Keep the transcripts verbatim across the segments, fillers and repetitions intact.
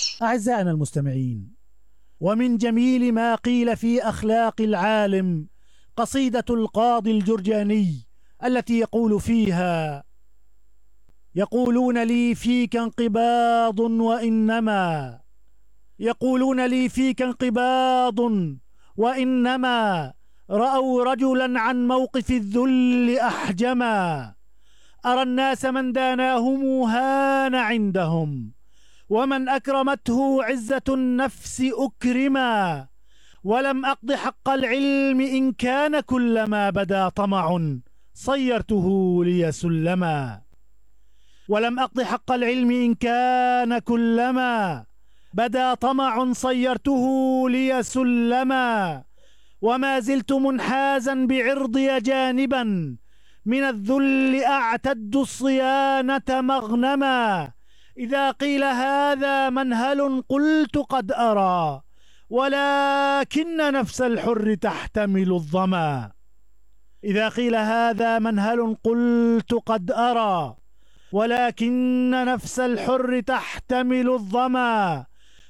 أعزائنا المستمعين، ومن جميل ما قيل في أخلاق العالم قصيدة القاضي الجرجاني التي يقول فيها: يقولون لي فيك انقباض وإنما يقولون لي فيك انقباض وإنما رأوا رجلا عن موقف الذل أحجما. أرى الناس من داناهم هان عندهم، ومن أكرمته عزة النفس أكرما. ولم أقض حق العلم إن كان كلما بدا طمع صيرته لي سلما. ولم أقض حق العلم إن كان كلما بدا طمع صيرته لي سلما. وما زلت منحازا بعرضي جانبا من الذل أعتد الصيانة مغنما. إذا قيل هذا منهل قلت قد أرى، ولكن نفس الحر تحتمل الظما. إذا قيل هذا منهل قلت قد أرى، ولكن نفس الحر تحتمل الظما.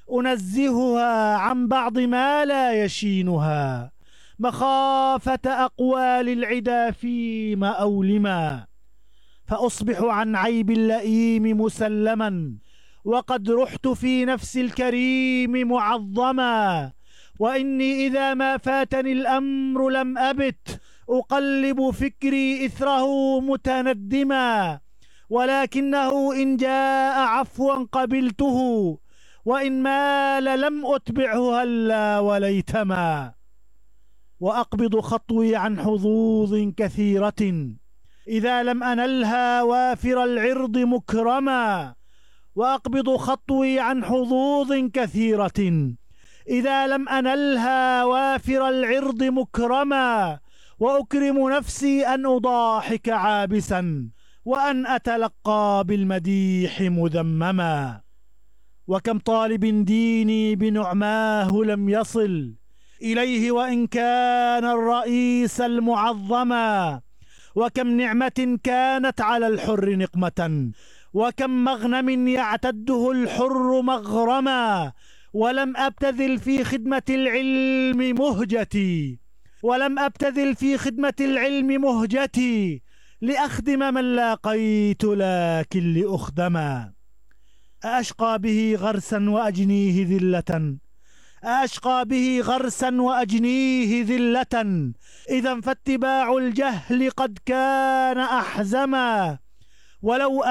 أنزهها عن بعض ما لا يشينها، مخافة أقوال العدا فيما أولما. فأصبح عن عيب اللئيم مسلما، وقد رحت في نفس الكريم معظما. وإني إذا ما فاتني الأمر لم أبت أقلب فكري إثره متندما. ولكنه إن جاء عفوا قبلته، وإن مال لم أتبعه هلا وليتما. وأقبض خطوي عن حظوظ كثيرة إذا لم أنلها وافر العرض مكرما. وأقبض خطوي عن حظوظ كثيرة إذا لم أنلها وافر العرض مكرما. وأكرم نفسي أن أضاحك عابسا، وأن أتلقى بالمديح مذمما. وكم طالب ديني بنعماه لم يصل إليه وإن كان الرئيس المعظما. وكم نعمة كانت على الحر نقمة، وكم مغنم يعتده الحر مغرما. ولم أبتذل في خدمة العلم مهجتي ولم أبتذل في خدمة العلم مهجتي لأخدم من لاقيت لكن لأخدما. أشقى به غرسا وأجنيه ذلة أشقى به غرسا وأجنيه ذلة إذا فاتباع الجهل قد كان أحزما. ولو